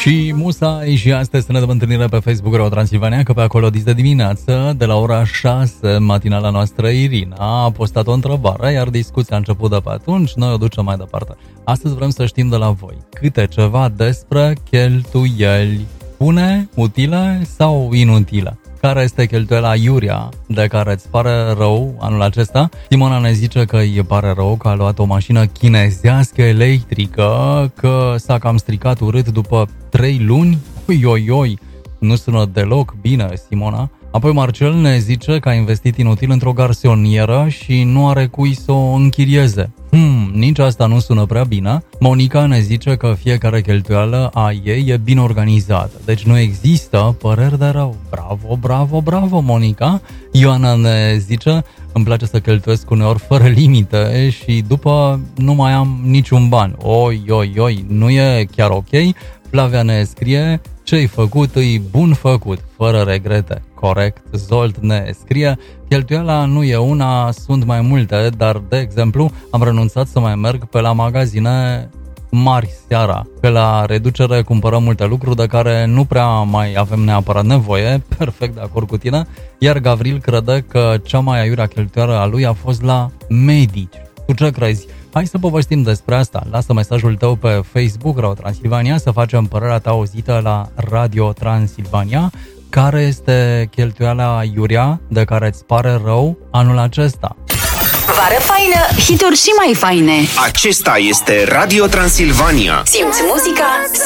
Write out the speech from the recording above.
Și musai și astăzi să ne dăm întâlnire pe Facebook Radio Transilvania, că pe acolo de dimineață, de la ora 6, matinala noastră Irina a postat o întrebare, iar discuția a început de pe atunci, noi o ducem mai departe. Astăzi vrem să știm de la voi câte ceva despre cheltuieli bune, utile sau inutile. Care este cheltuiala aiurea de care îți pare rău anul acesta? Simona ne zice că îi pare rău că a luat o mașină chinezească electrică, că s-a cam stricat urât după 3 luni. Oi, nu sună deloc bine, Simona. Apoi Marcel ne zice că a investit inutil într-o garsonieră și nu are cui să o închirieze. Nici asta nu sună prea bine. Monica ne zice că fiecare cheltuială a ei e bine organizată, deci nu există păreri de rău. Bravo, Monica. Ioana ne zice, îmi place să cheltuiesc uneori fără limite și după nu mai am niciun ban. Oi, nu e chiar ok. Flavia ne scrie, ce-ai făcut, îi bun făcut, fără regrete. Corect. Zolt ne scrie, cheltuiala nu e una, sunt mai multe, dar, de exemplu, am renunțat să mai merg pe la magazine mari seara, că la reducere cumpărăm multe lucruri de care nu prea mai avem neapărat nevoie, perfect de acord cu tine, iar Gavril crede că cea mai aiurea cheltuială a lui a fost la medici. Tu ce crezi? Hai să povestim despre asta. Lasă mesajul tău pe Facebook, Radio Transilvania, să facem părerea ta auzită la Radio Transilvania. Care este cheltuiala aiurea de care îți pare rău anul acesta? Vară faină, hituri și mai faine. Acesta este Radio Transilvania. Simți muzica